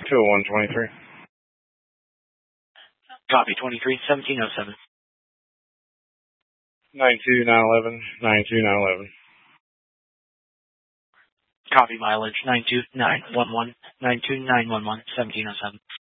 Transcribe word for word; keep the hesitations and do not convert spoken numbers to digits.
two oh one twenty-three. Copy, twenty-three seventeen oh seven. nine two nine eleven, nine two nine eleven. Copy, mileage nine two nine one one, nine two nine one one, seventeen oh seven.